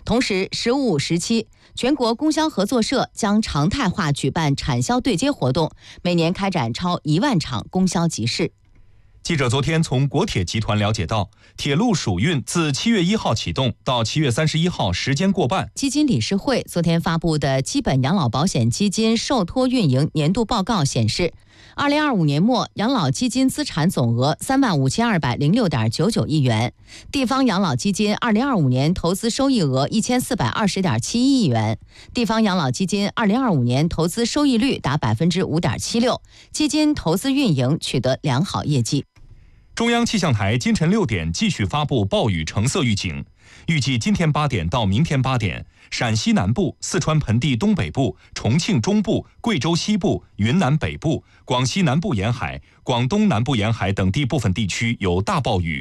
同时，15、17全国供销合作社将常态化举办产销对接活动，每年开展超1万场供销集市。 记者昨天从国铁集团了解到，铁路暑运自7月1号启动到7月31号时间过半。 基金理事会昨天发布的基本养老保险基金受托运营年度报告显示，2025年末养老基金资产总额35206.99亿元，地方养老基金2025年投资收益额1420.71亿元，地方养老基金2025年投资收益率达5.76%，基金投资运营取得良好业绩。 中央气象台今晨6点继续发布暴雨橙色预警，预计今天8点到明天8点，陕西南部、四川盆地东北部、重庆中部、贵州西部、云南北部、广西南部沿海、广东南部沿海等地部分地区有大暴雨。